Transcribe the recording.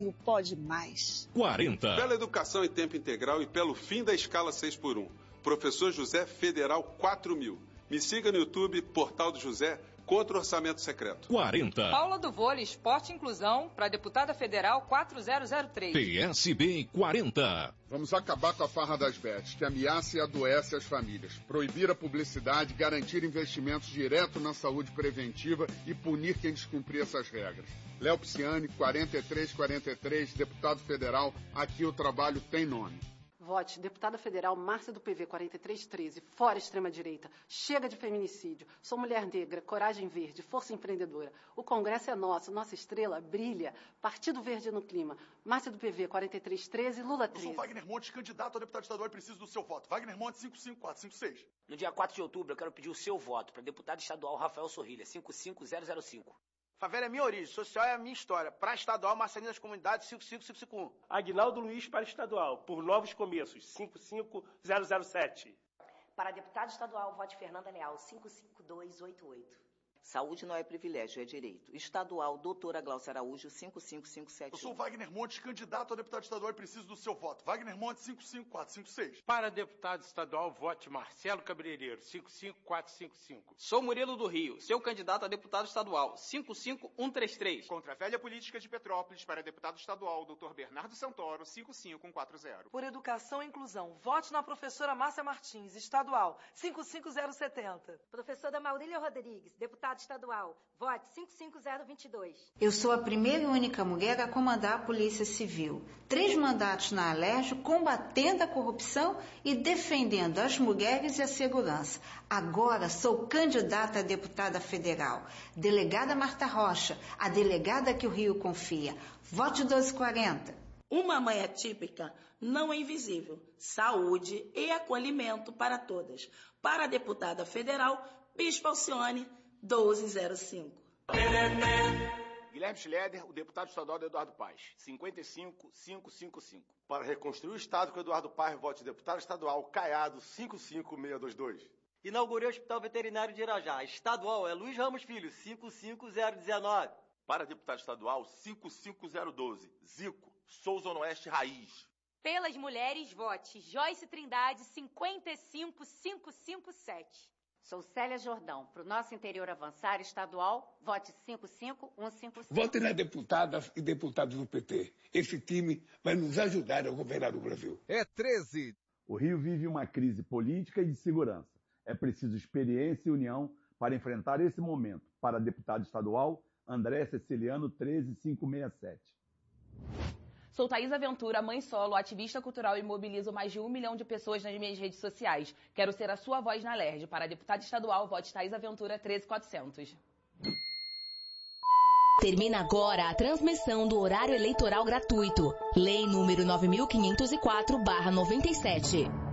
Brasil pode mais. 40. Pela educação em tempo integral e pelo fim da escala 6x1. Professor José Federal 4.000. Me siga no YouTube, Portal do José, contra o orçamento secreto. 40. Paula do Vôlei, Esporte e Inclusão, para deputada federal 4003. PSB 40. Vamos acabar com a farra das bets, que ameaça e adoece as famílias. Proibir a publicidade, garantir investimentos direto na saúde preventiva e punir quem descumprir essas regras. Léo Pisciani, 4343, deputado federal, aqui o trabalho tem nome. Vote, deputada federal Márcia do PV 4313, fora extrema-direita. Chega de feminicídio. Sou mulher negra, coragem verde, força empreendedora. O Congresso é nosso, nossa estrela brilha. Partido Verde no clima. Márcia do PV 4313, Lula 13. Eu sou Wagner Montes, candidato a deputado estadual e preciso do seu voto. Wagner Montes 55456. No dia 4 de outubro eu quero pedir o seu voto para deputado estadual Rafael Sorrilha, 55005. Favela é minha origem, social é a minha história. Para estadual, Marcelinho das Comunidades, 55551. Aguinaldo Luiz para estadual, por Novos Começos, 55007. Para deputado estadual, vote Fernanda Leal, 55288. Saúde não é privilégio, é direito. Estadual, doutora Glaucia Araújo, 55571. Eu sou Wagner Montes, candidato a deputado estadual e preciso do seu voto. Wagner Montes, 55456. Para deputado estadual, vote Marcelo Cabeleireiro, 55455. Sou Murilo do Rio, seu candidato a deputado estadual, 55133. Contra a velha política de Petrópolis, para deputado estadual, Dr. Bernardo Santoro, 55140. Por educação e inclusão, vote na professora Márcia Martins, estadual, 55070. Professora Maurília Rodrigues, deputada estadual, vote 55022. Eu sou a primeira e única mulher a comandar a Polícia Civil. 3 mandatos na Alerj, combatendo a corrupção e defendendo as mulheres e a segurança. Agora sou candidata a deputada federal. Delegada Marta Rocha, a delegada que o Rio confia. Vote 1240. Uma mãe atípica não é invisível. Saúde e acolhimento para todas. Para a deputada federal, Bispo Alcione, 1205. Guilherme Schroeder, o deputado estadual do Eduardo Paes, 55555. Para reconstruir o Estado com Eduardo Paes, vote deputado estadual Caiado, 55622. Inaugurei o Hospital Veterinário de Irajá. Estadual é Luiz Ramos Filho, 55019. Para deputado estadual, 55012. Zico, sou Zona Oeste Raiz. Pelas mulheres, vote Joyce Trindade, 55557. Sou Célia Jordão. Para o nosso interior avançar estadual, vote 55155. Vote na deputada e deputados do PT. Esse time vai nos ajudar a governar o Brasil. É 13. O Rio vive uma crise política e de segurança. É preciso experiência e união para enfrentar esse momento. Para deputado estadual, André Ceciliano, 13567. Sou Thaisa Ventura, mãe solo, ativista cultural e mobilizo mais de 1 milhão de pessoas nas minhas redes sociais. Quero ser a sua voz na Alerj. Para deputada estadual, vote Thaisa Ventura 13400. Termina agora a transmissão do horário eleitoral gratuito. Lei número 9504/97.